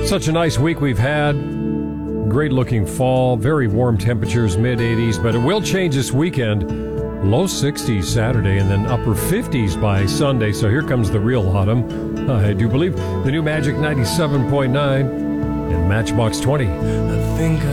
Such a nice week we've had. Great looking fall, very warm temperatures, mid 80s, but it will change this weekend. Low 60s Saturday and then upper 50s by Sunday. So here comes the real autumn. I do believe the new Magic 97.9 and Matchbox 20. I think